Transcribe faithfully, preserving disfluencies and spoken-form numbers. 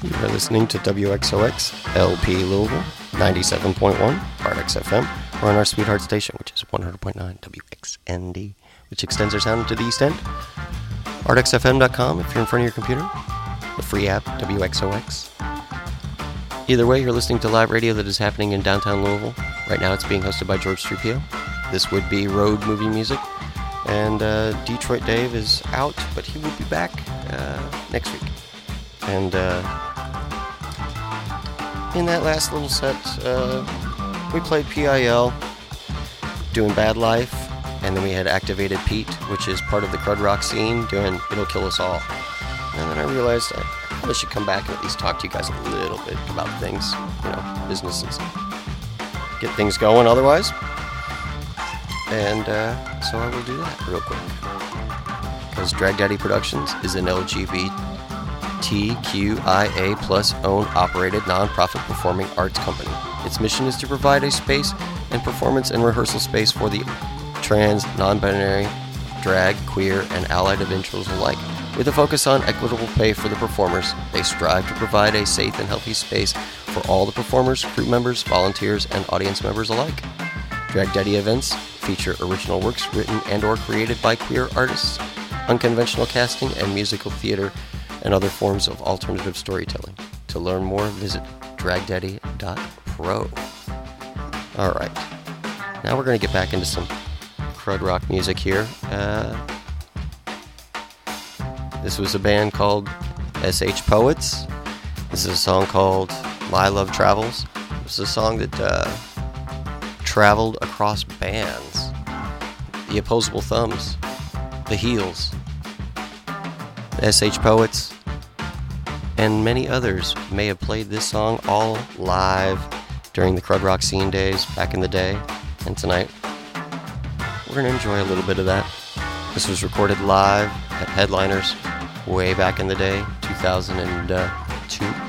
You're listening to W X O X L P Louisville, ninety-seven point one, Ardex F M. We're on our sweetheart station, which is one hundred point nine W X N D, which extends our sound into the East End. Ardex F M dot com if you're in front of your computer. The free app, W X O X. Either way, you're listening to live radio that is happening in downtown Louisville. Right now it's being hosted by George Trupio. This would be road movie music. And uh, Detroit Dave is out, but he will be back uh, next week. And uh, in that last little set, uh, we played P I L, doing Bad Life, and then we had Activated Pete, which is part of the crud rock scene, doing It'll Kill Us All. And then I realized I probably should come back and at least talk to you guys a little bit about things, you know, business and stuff. Get things going otherwise. And uh, so I will do that real quick. Because Drag Daddy Productions is an L G B T Q I A plus owned, operated, non-profit performing arts company. Its mission is to provide a space and performance and rehearsal space for the trans, non-binary, drag, queer, and allied individuals alike. With a focus on equitable pay for the performers, they strive to provide a safe and healthy space for all the performers, crew members, volunteers, and audience members alike. Drag Daddy events feature original works written and or created by queer artists, unconventional casting, and musical theater, and other forms of alternative storytelling. To learn more, visit drag daddy dot pro. Alright, now we're going to get back into some crud rock music here. Uh, this was a band called S H Poets. This is a song called My Love Travels. This is a song that uh, traveled across bands. The Opposable Thumbs, The Heels, S H Poets, and many others may have played this song all live during the crud rock scene days back in the day. And tonight, we're going to enjoy a little bit of that. This was recorded live at Headliners way back in the day, two thousand two.